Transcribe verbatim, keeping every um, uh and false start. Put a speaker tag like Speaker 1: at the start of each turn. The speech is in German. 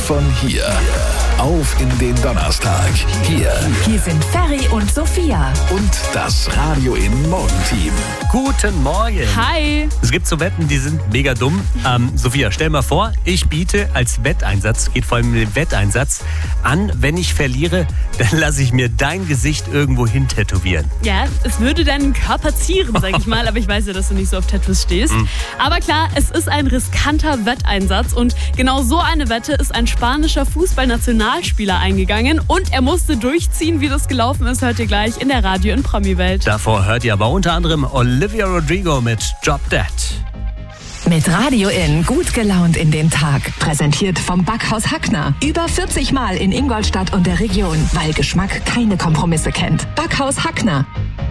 Speaker 1: von hier. Auf in den Donnerstag. Hier.
Speaker 2: Hier sind Ferry und Sophia.
Speaker 1: Und das Radio in Morgenteam.
Speaker 3: Guten Morgen.
Speaker 4: Hi.
Speaker 3: Es gibt so Wetten, die sind mega dumm. Ähm, Sophia, stell mal vor, ich biete als Wetteinsatz, geht vor allem um den Wetteinsatz, an, wenn ich verliere, dann lasse ich mir dein Gesicht irgendwo hin tätowieren.
Speaker 4: Ja, es würde deinen Körper zieren, sag ich mal, aber ich weiß ja, dass du nicht so auf Tattoos stehst. Mhm. Aber klar, es ist ein riskanter Wetteinsatz und genau so eine Wette ist ein spanischer Fußballnationalspieler eingegangen und er musste durchziehen. Wie das gelaufen ist, hört ihr gleich in der Radio in Promi-Welt.
Speaker 3: Davor hört ihr aber unter anderem Olivia Rodrigo mit Drop That.
Speaker 2: Mit Radio in gut gelaunt in den Tag. Präsentiert vom Backhaus Hackner. Über vierzig Mal in Ingolstadt und der Region, weil Geschmack keine Kompromisse kennt. Backhaus Hackner.